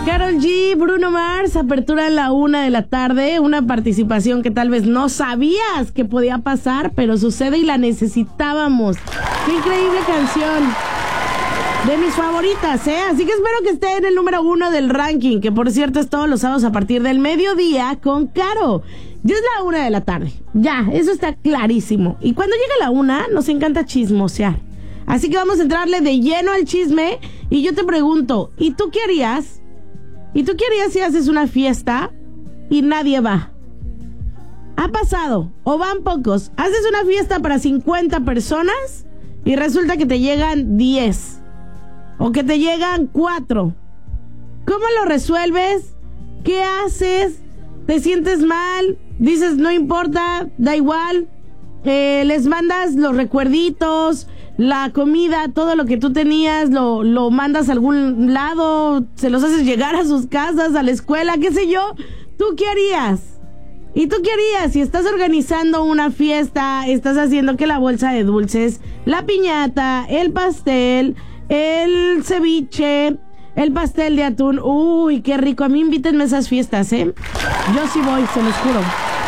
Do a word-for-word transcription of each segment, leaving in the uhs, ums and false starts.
Karol G, Bruno Mars, apertura a la una de la tarde, una participación que tal vez no sabías que podía pasar, pero sucede y la necesitábamos. ¡Qué increíble canción! De mis favoritas, ¿eh? Así que espero que esté en el número uno del ranking, que por cierto es todos los sábados a partir del mediodía con Caro. Ya es la una de la tarde, ya, eso está clarísimo. Y cuando llega la una, nos encanta chismosear. Así que vamos a entrarle de lleno al chisme y yo te pregunto, ¿y tú qué harías? ¿Y tú qué harías si haces una fiesta y nadie va? ¿Ha pasado? ¿O van pocos? Haces una fiesta para cincuenta personas y resulta que te llegan diez. O que te llegan cuatro. ¿Cómo lo resuelves? ¿Qué haces? ¿Te sientes mal? Dices, no importa, da igual. Eh, les mandas los recuerditos, la comida, todo lo que tú tenías, lo, lo mandas a algún lado, se los haces llegar a sus casas, a la escuela, qué sé yo. ¿Tú qué harías? ¿Y tú qué harías? Si estás organizando una fiesta, estás haciendo que la bolsa de dulces, la piñata, el pastel, el ceviche, el pastel de atún. Uy, qué rico. A mí invítenme a esas fiestas, ¿eh? Yo sí voy, se los juro.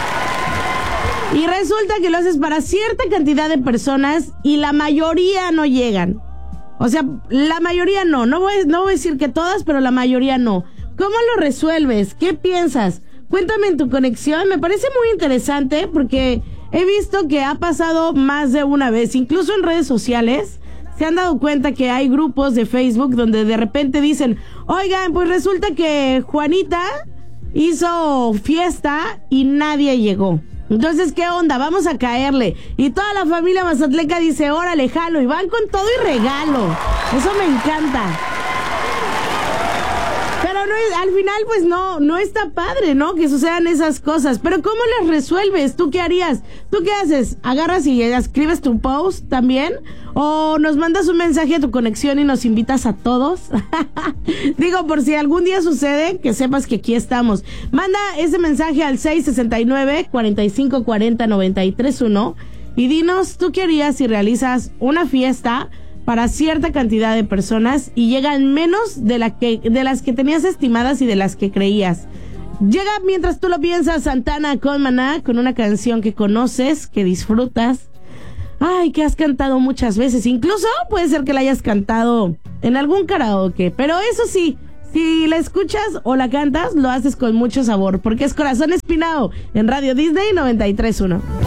Y resulta que lo haces para cierta cantidad de personas y la mayoría no llegan. O sea, la mayoría no. No voy, no voy a decir que todas, pero la mayoría no. ¿Cómo lo resuelves? ¿Qué piensas? Cuéntame en tu conexión. Me parece muy interesante porque he visto que ha pasado más de una vez. Incluso en redes sociales se han dado cuenta que hay grupos de Facebook donde de repente dicen, oigan, pues resulta que Juanita hizo fiesta y nadie llegó. Entonces, ¿qué onda? Vamos a caerle. Y toda la familia mazatleca dice, órale, jalo. Y van con todo y regalo. Eso me encanta. Pero no, al final, pues no, no está padre, ¿no? Que sucedan esas cosas. Pero ¿cómo las resuelves? ¿Tú qué harías? ¿Tú qué haces? ¿Agarras y escribes tu post también? ¿O nos mandas un mensaje a tu conexión y nos invitas a todos? Digo, por si algún día sucede, que sepas que aquí estamos. Manda ese mensaje al seis sesenta y nueve, cuarenta y cinco cuarenta, noventa y tres uno y dinos, ¿tú qué harías si realizas una fiesta para cierta cantidad de personas y llegan menos de, la que, de las que tenías estimadas y de las que creías? Llega mientras tú lo piensas Santana con Maná, con una canción que conoces, que disfrutas, ay, que has cantado muchas veces, incluso puede ser que la hayas cantado en algún karaoke, pero eso sí, si la escuchas o la cantas, lo haces con mucho sabor, porque es Corazón Espinado en Radio Disney noventa y tres punto uno.